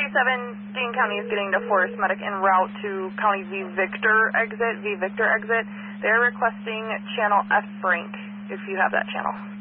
37, Dean County is getting to Forest Medic en route to County V Victor exit. They're requesting channel F Brink, if you have that channel.